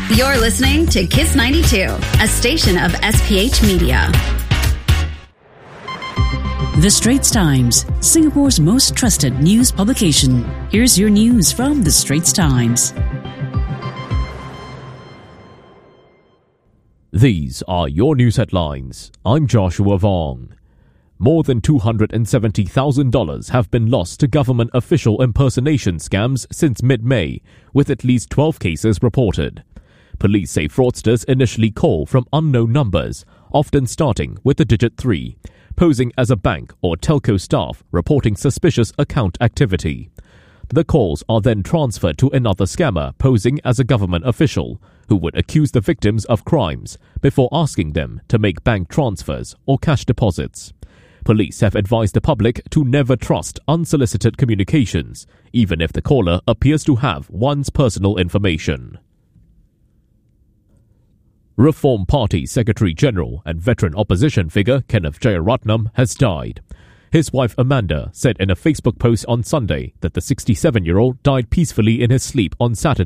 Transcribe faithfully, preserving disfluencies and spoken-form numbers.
You're listening to Kiss ninety-two, a station of S P H Media. The Straits Times, Singapore's most trusted news publication. Here's your news from The Straits Times. These are your news headlines. I'm Joshua Vong. More than two hundred seventy thousand dollars have been lost to government official impersonation scams since mid-May, with at least twelve cases reported. Police say fraudsters initially call from unknown numbers, often starting with the digit three, posing as a bank or telco staff reporting suspicious account activity. The calls are then transferred to another scammer posing as a government official, who would accuse the victims of crimes before asking them to make bank transfers or cash deposits. Police have advised the public to never trust unsolicited communications, even if the caller appears to have one's personal information. Reform Party Secretary-General and veteran opposition figure Kenneth Jeyaretnam has died. His wife Amanda said in a Facebook post on Sunday that the sixty-seven-year-old died peacefully in his sleep on Saturday